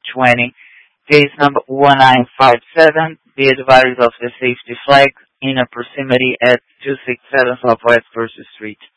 2020. Case number 1957. Be advised of the safety flag in a proximity at 267 Southwest 1st Street.